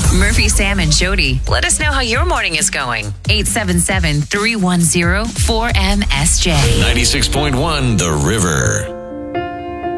Murphy, Sam, and Jody. Let us know how your morning is going. 877-310-4MSJ. 96.1 The River.